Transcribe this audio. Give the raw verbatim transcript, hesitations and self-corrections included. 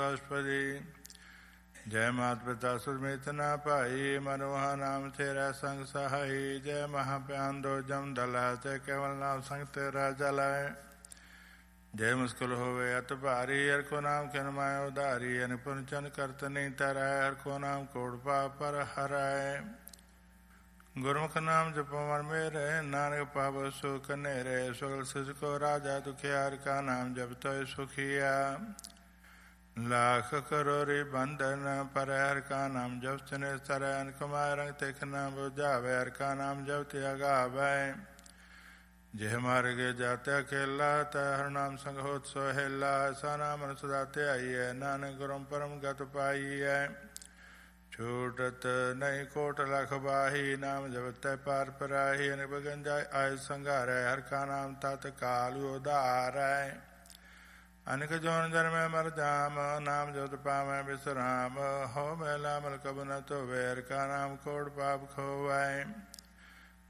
बृहस्पति। जय मात पिता सुरमित ना पाई मनोहा नाम तेरा संग सहाई। जय महाप्यान दो जम दला ते केवल नाम संग तेरा जलाए। जय मुस्कुल होवे अत भारी हर को नाम किन माय उदारी। अनपुनचन करत नहीं तराय हर को नाम कोड़ पाप पर हराए। गुरमुख नाम जपो मन मेरे नानक पावो सुख नेरे। सुगल सिज को राजा दुखियार का नाम जपतो सुखिया। लाख करोरी बंधन पर हर का नाम जप चने तरन कुमार रंग तेख नाम बुझावे। हर का नाम जप त्यागा गावे। जेह मार्ग जाते अकेला तय हर नाम संग होत सोहेला। ऐसा नाम अनुसदाते आई है नानक गुरम परम गत पाई है। छूटत नहीं कोट लख बाही नाम जब तय पार पराही। बगन जाय आय संगार हर का नाम तत्काल उदार है। अनिक जोन जन्म मर जाम नाम जत पावे विश्राम। हो मैला मल कब न तो वैर का नाम कोड पाप खोवाए।